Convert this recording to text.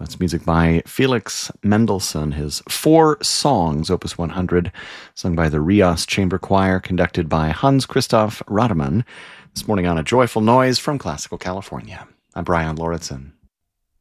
That's music by Felix Mendelssohn, his 4 songs, Opus 100, sung by the Rias Chamber Choir, conducted by Hans Christoph Rademann. This morning on A Joyful Noise from Classical California. I'm Brian Lauritsen.